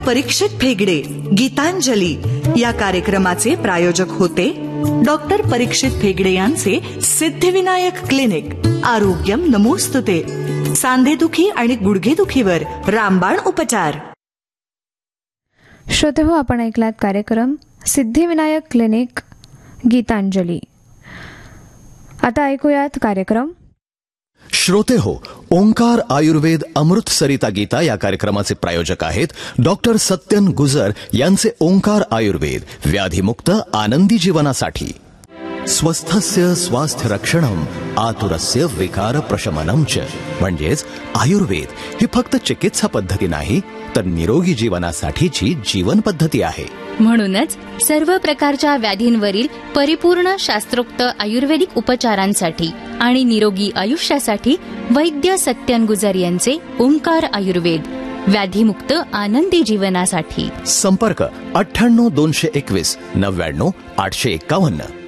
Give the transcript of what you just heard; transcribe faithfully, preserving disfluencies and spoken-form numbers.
परीक्षित भेगडे गीतांजली या कार्यक्रमाचे प्रायोजक होते डॉक्टर परीक्षित भेगडे यांचे सिद्धिविनायक क्लिनिक. आरोग्यम नमोस्तुते. सांधेदुखी आणि गुडघेदुखीवर रामबाण उपचार. श्रोतेहो, आपण ऐकलात कार्यक्रम सिद्धिविनायक क्लिनिक गीतांजली. आता ऐकूयात कार्यक्रम. श्रोते हो, ओंकार आयुर्वेद अमृत सरिता गीता या कार्यक्रमाचे प्रायोजक आहेत डॉक्टर सत्यन गुजर यांचे ओंकार आयुर्वेद, व्याधीमुक्त आनंदी जीवनासाठी. स्वस्थस्य स्वास्थ्य रक्षणम आतुरस्य विकार प्रशमनम च. म्हणजेच आयुर्वेद ही फक्त चिकित्सा पद्धती नाही, तर निरोगी जीवनासाठीची जीवन पद्धती आहे. म्हणूनच सर्व प्रकारच्या व्याधींवरील परिपूर्ण शास्त्रोक्त आयुर्वेदिक उपचारांसाठी आणि निरोगी आयुष्यासाठी वैद्य सत्यन गुजर यांचे ओंकार आयुर्वेद, व्याधीमुक्त आनंदी जीवनासाठी. संपर्क अठ्ठ्याण्णव दोनशे एकवीस नव्याण्णव आठशे एक्कावन्न.